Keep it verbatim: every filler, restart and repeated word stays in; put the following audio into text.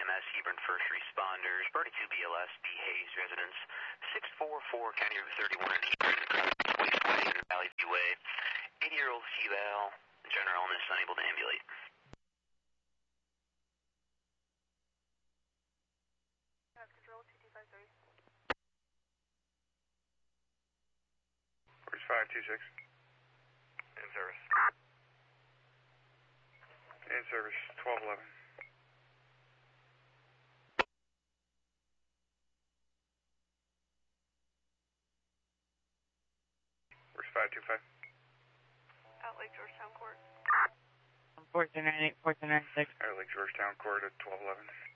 M S Hebron First Responders, thirty-two B L S, B. Hayes residence, six forty-four County Route thirty-one in Hebron, Wayne Valley View Way. eighty-year-old female, general illness, unable to ambulate. Control two two five three. Where's five two six? In service. In service, twelve eleven. Where's five two five? Out Lake Georgetown Court. fourteen ninety-eight, fourteen ninety-six. Out Lake Georgetown Court at twelve eleven.